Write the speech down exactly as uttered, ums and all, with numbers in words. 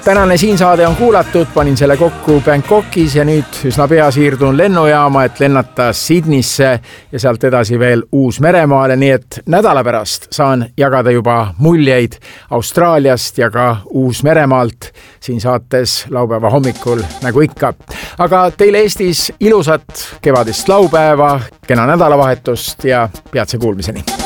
Tänane siin saade on kuulatud, panin selle kokku Bangkokis ja nüüd üsna pea siirdun lennujaama, et lennata Sydneysse ja sealt edasi veel Uus-Meremaale, nii et nädala pärast saan jagada juba muljeid Austraaliast ja ka Uus-Meremaalt siin saates laupäeva hommikul nagu ikka. Aga teile Eestis ilusat kevadist laupäeva, kena nädalavahetust ja peatse kuulmiseni.